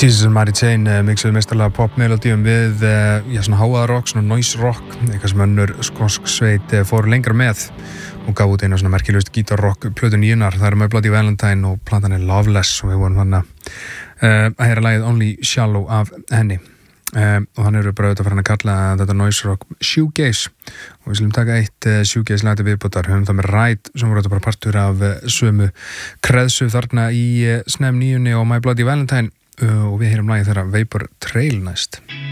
Jesus and Mary Chain mixuðu meistarlega popmelodíum við svona háaða rock, svona noise rock, eitthvað sem önnur skotsk sveit fór lengra með og gaf út eina svona merkilegust gítarrock plötu nýjunar. Það My Bloody Valentine og platan Loveless og við vorum þannig að heyra lagið Only Shallow af henni. Og hann eru bara auðvitað fyrir að kalla þetta noise rock shoegaze og við slum taka eitt shoegaze lag til viðbótar. Höfum það með Ride sem voru auðvitað bara partur af sömu kreðsu þarna í Snem 9 og My Bloody Valentine og við heyrum lagið þeirra Vapor Trail næst.